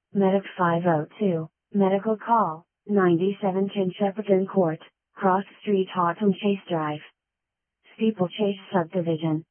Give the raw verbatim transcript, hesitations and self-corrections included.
Medic five oh two, medical call, ninety-seven ten Shepperton Court, Cross Street Autumn Chase Drive. Steeplechase Subdivision.